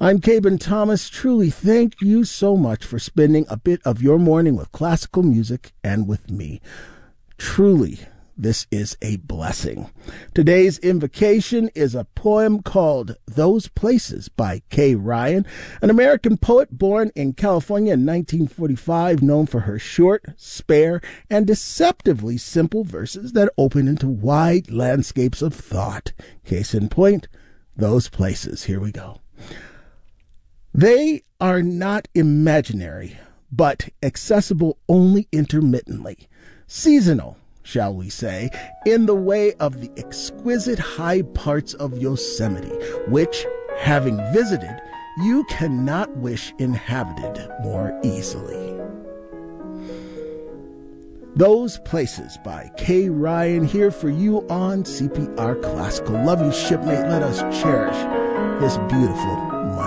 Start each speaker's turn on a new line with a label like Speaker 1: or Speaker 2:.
Speaker 1: I'm Caben Thomas. Truly, thank you so much for spending a bit of your morning with classical music and with me. Truly, this is a blessing. Today's invocation is a poem called Those Places by Kay Ryan, an American poet born in California in 1945, known for her short, spare, and deceptively simple verses that open into wide landscapes of thought. Case in point, Those Places. Here we go. They are not imaginary, but accessible only intermittently. Seasonal, shall we say, in the way of the exquisite high parts of Yosemite, which, having visited, you cannot wish inhabited more easily. Those Places by Kay Ryan, here for you on CPR Classical. Love you, shipmate. Let us cherish this beautiful